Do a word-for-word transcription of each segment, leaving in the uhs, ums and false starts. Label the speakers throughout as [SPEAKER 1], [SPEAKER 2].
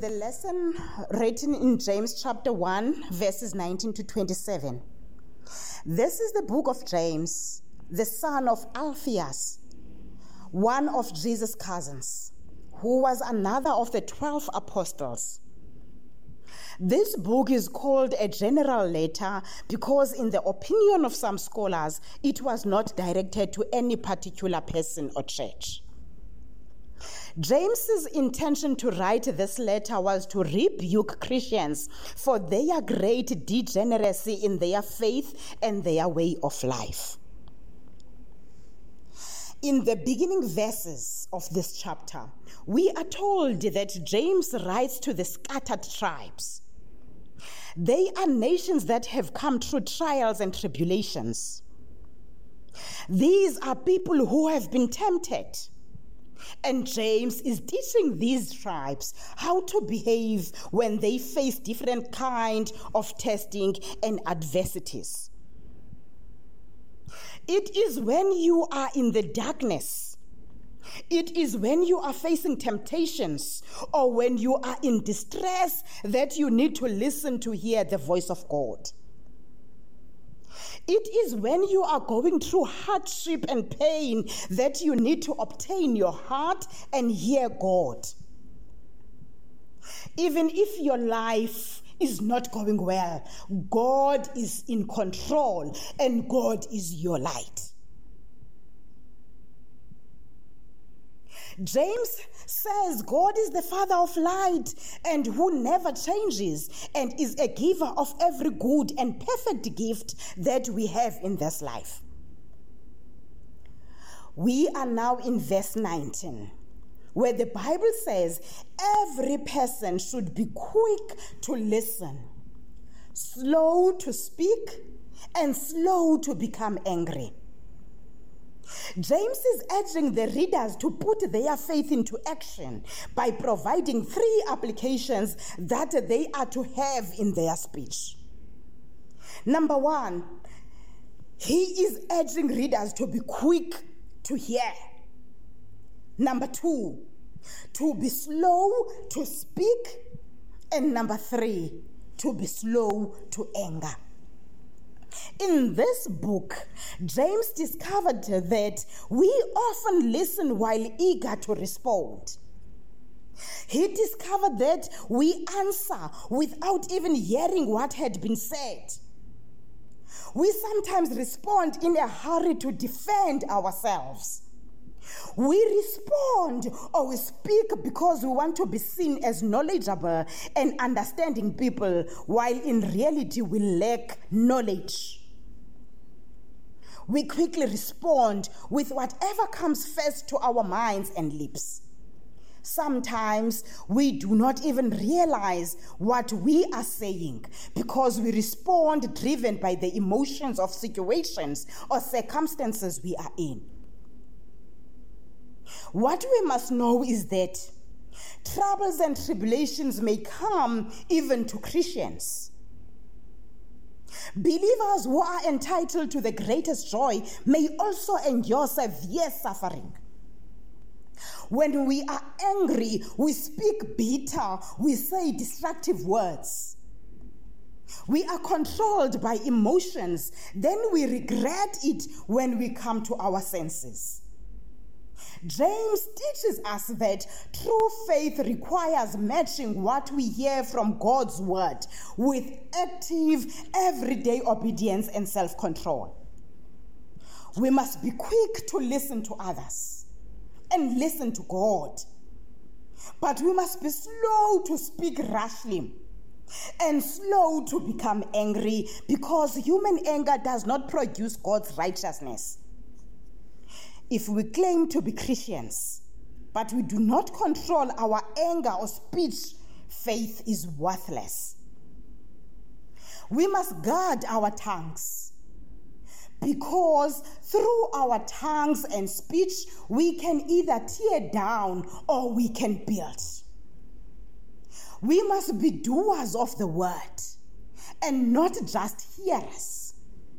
[SPEAKER 1] the lesson written in James chapter one, verses nineteen to twenty-seven. This is the book of James, the son of Alphaeus, one of Jesus' cousins, who was another of the twelve apostles. This book is called a general letter because, in the opinion of some scholars, it was not directed to any particular person or church. James's intention to write this letter was to rebuke Christians for their great degeneracy in their faith and their way of life. In the beginning verses of this chapter, we are told that James writes to the scattered tribes. They are nations that have come through trials and tribulations. These are people who have been tempted. And James is teaching these tribes how to behave when they face different kinds of testing and adversities. It is when you are in the darkness, it is when you are facing temptations, or when you are in distress that you need to listen to hear the voice of God. It is when you are going through hardship and pain that you need to obtain your heart and hear God. Even if your life is not going well, God is in control and God is your light. James says God is the Father of light and who never changes and is a giver of every good and perfect gift that we have in this life. We are now in verse nineteen, where the Bible says every person should be quick to listen, slow to speak, and slow to become angry. James is urging the readers to put their faith into action by providing three applications that they are to have in their speech. Number one, he is urging readers to be quick to hear. Number two, to be slow to speak. And number three, to be slow to anger. In this book, James discovered that we often listen while eager to respond. He discovered that we answer without even hearing what had been said. We sometimes respond in a hurry to defend ourselves. We respond or we speak because we want to be seen as knowledgeable and understanding people, while in reality we lack knowledge. We quickly respond with whatever comes first to our minds and lips. Sometimes we do not even realize what we are saying because we respond driven by the emotions of situations or circumstances we are in. What we must know is that troubles and tribulations may come even to Christians. Believers who are entitled to the greatest joy may also endure severe suffering. When we are angry, we speak bitter, we say destructive words. We are controlled by emotions, then we regret it when we come to our senses. James teaches us that true faith requires matching what we hear from God's word with active, everyday obedience and self-control. We must be quick to listen to others and listen to God. But we must be slow to speak rashly and slow to become angry, because human anger does not produce God's righteousness. If we claim to be Christians, but we do not control our anger or speech, faith is worthless. We must guard our tongues, because through our tongues and speech, we can either tear down or we can build. We must be doers of the word and not just hearers.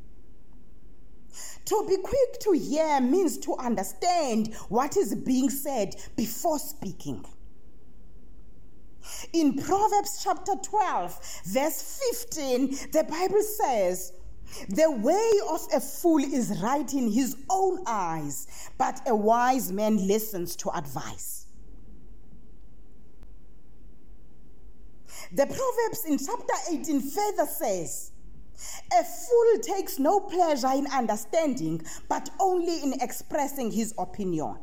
[SPEAKER 1] To be quick to hear means to understand what is being said before speaking. In Proverbs chapter twelve, verse fifteen, the Bible says, "The way of a fool is right in his own eyes, but a wise man listens to advice." The Proverbs in chapter eighteen further says, "A fool takes no pleasure in understanding, but only in expressing his opinion."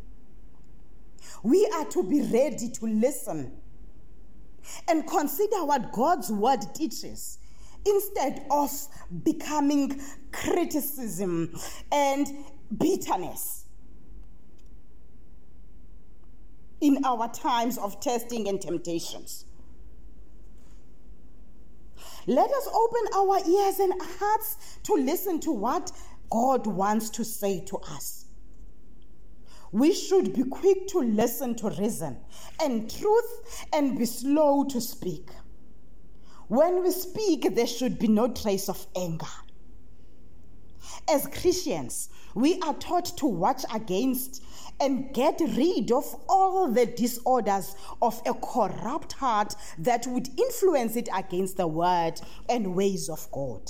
[SPEAKER 1] We are to be ready to listen and consider what God's word teaches, instead of becoming criticism and bitterness in our times of testing and temptations. Let us open our ears and hearts to listen to what God wants to say to us. We should be quick to listen to reason and truth and be slow to speak. When we speak, there should be no trace of anger. As Christians, we are taught to watch against and get rid of all the disorders of a corrupt heart that would influence it against the word and ways of God.